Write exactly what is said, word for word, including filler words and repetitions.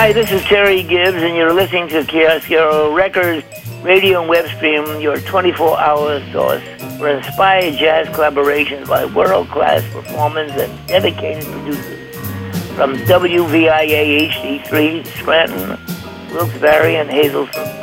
Hi, this is Terry Gibbs, and you're listening to Chiaroscuro Records radio and web stream, your twenty-four hour source for inspired jazz collaborations by world-class performers and dedicated producers from W V I A H D three, Scranton, Wilkes-Barre, and Hazleton.